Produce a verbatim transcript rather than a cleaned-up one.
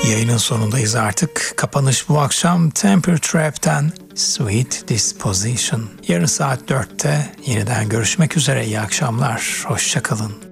Yayının sonundayız artık. Kapanış bu akşam Temper Trap'ten Sweet Disposition. Yarın saat dörtte yeniden görüşmek üzere. İyi akşamlar. Hoşça kalın.